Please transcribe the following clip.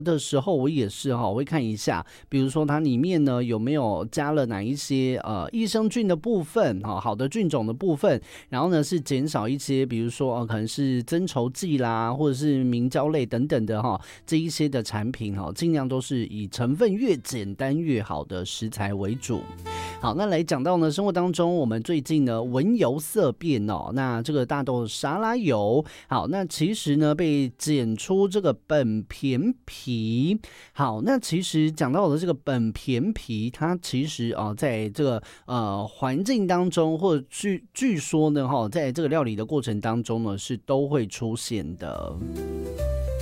的时候我也是我会看一下，比如说它里面呢有没有加了哪一些益生菌的部分好的菌种的部分，然后呢是减少一些，比如说可能是增稠剂啦，或者是明胶类等等的这一些的产品尽量都是以成分越简单越好的食材为主。好，那来讲到呢，生活当中我们最近呢闻油色变那这个大豆沙拉油，好，那其实呢被检出这个苯醅皮。好，那其实讲到的这个苯醅皮，它其实在这个环境当中，或者据说呢在这个料理的过程当中呢是都会出现的。